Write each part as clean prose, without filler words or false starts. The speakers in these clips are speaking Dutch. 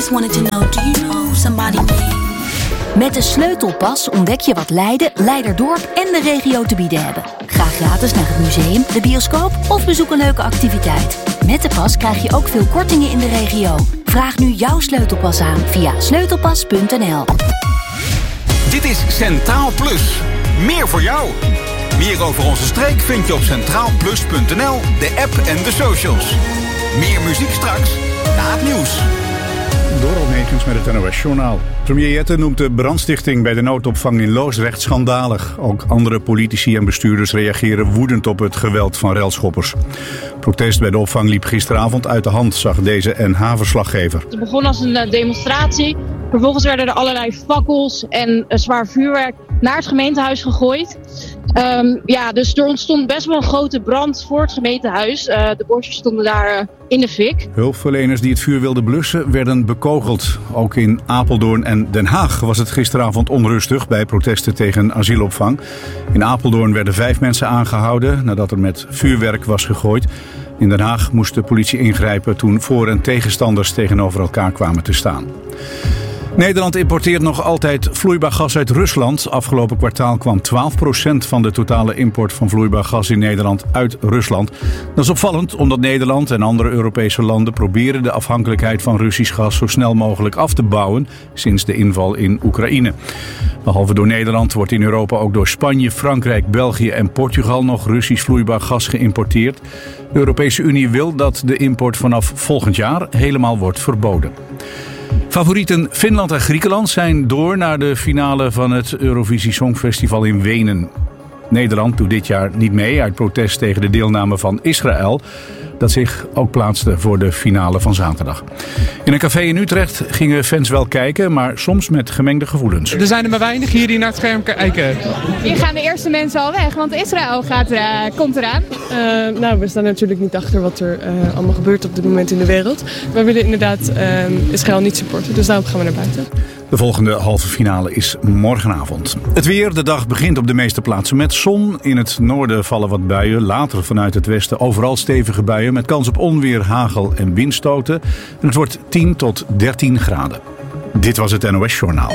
just wanted to know, do you know somebody named... Met de Sleutelpas ontdek je wat Leiden, Leiderdorp en de regio te bieden hebben. Ga gratis naar het museum, de bioscoop of bezoek een leuke activiteit. Met de pas krijg je ook veel kortingen in de regio. Vraag nu jouw Sleutelpas aan via sleutelpas.nl. Dit is Centraal Plus. Meer voor jou. Meer over onze streek vind je op centraalplus.nl, de app en de socials. Meer muziek straks na het nieuws. Door Negens met het NOS-journaal. Premier Jette noemt de brandstichting bij de noodopvang in Loosdrecht schandalig. Ook andere politici en bestuurders reageren woedend op het geweld van relschoppers. Protest bij de opvang liep gisteravond uit de hand, zag deze NH-verslaggever. Het begon als een demonstratie. Vervolgens werden er allerlei fakkels en zwaar vuurwerk naar het gemeentehuis gegooid. Dus er ontstond best wel een grote brand voor het gemeentehuis. De bosjes stonden daar in de fik. Hulpverleners die het vuur wilden blussen werden bekogeld. Ook in Apeldoorn en Den Haag was het gisteravond onrustig bij protesten tegen asielopvang. In Apeldoorn werden 5 mensen aangehouden nadat er met vuurwerk was gegooid. In Den Haag moest de politie ingrijpen toen voor- en tegenstanders tegenover elkaar kwamen te staan. Nederland importeert nog altijd vloeibaar gas uit Rusland. Afgelopen kwartaal kwam 12% van de totale import van vloeibaar gas in Nederland uit Rusland. Dat is opvallend omdat Nederland en andere Europese landen proberen de afhankelijkheid van Russisch gas zo snel mogelijk af te bouwen sinds de inval in Oekraïne. Behalve door Nederland wordt in Europa ook door Spanje, Frankrijk, België en Portugal nog Russisch vloeibaar gas geïmporteerd. De Europese Unie wil dat de import vanaf volgend jaar helemaal wordt verboden. Favorieten Finland en Griekenland zijn door naar de finale van het Eurovisie Songfestival in Wenen. Nederland doet dit jaar niet mee uit protest tegen de deelname van Israël, dat zich ook plaatste voor de finale van zaterdag. In een café in Utrecht gingen fans wel kijken, maar soms met gemengde gevoelens. Er zijn er maar weinig hier die naar het scherm kijken. Hier gaan de eerste mensen al weg, want Israël komt eraan. We staan natuurlijk niet achter wat er allemaal gebeurt op dit moment in de wereld. We willen inderdaad Israël niet supporten, dus daarom gaan we naar buiten. De volgende halve finale is morgenavond. Het weer, de dag begint op de meeste plaatsen met zon. In het noorden vallen wat buien, later vanuit het westen overal stevige buien met kans op onweer, hagel en windstoten. En het wordt 10 tot 13 graden. Dit was het NOS Journaal.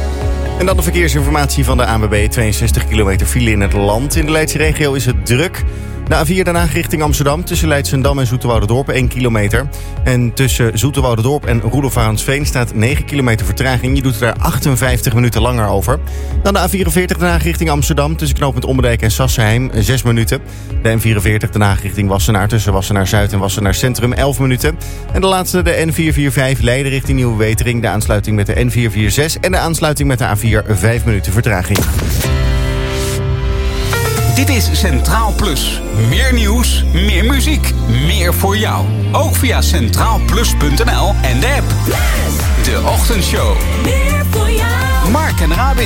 En dan de verkeersinformatie van de ANWB. 62 kilometer file in het land. In de Leidse regio is het druk. De A4 Den Haag richting Amsterdam tussen Leidschendam en Zoeterwouderdorp 1 kilometer. En tussen Zoeterwouderdorp en Roelof Arendsveen staat 9 kilometer vertraging. Je doet er daar 58 minuten langer over. Dan de A44 Den Haag richting Amsterdam tussen knooppunt Ommerdijk en Sassenheim 6 minuten. De N44 Den Haag richting Wassenaar tussen Wassenaar Zuid en Wassenaar Centrum 11 minuten. En de laatste de N445 Leiden richting Nieuwe Wetering. De aansluiting met de N446 en de aansluiting met de A4 5 minuten vertraging. Dit is Centraal Plus. Meer nieuws, meer muziek, meer voor jou. Ook via centraalplus.nl en de app. De Ochtendshow. Meer voor jou. Mark en Rabin.